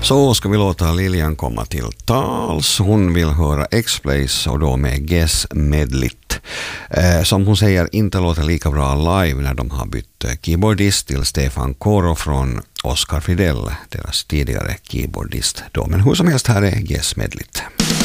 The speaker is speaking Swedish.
Så ska vi låta Lilian komma till tals. Hon vill höra X-Place och då med Guess Medlit. Som hon säger inte låter lika bra live när de har bytt keyboardist till Stefan Coro från Oscar Fidel, deras tidigare keyboardist då. Men hur som helst, här är Guess Medlit.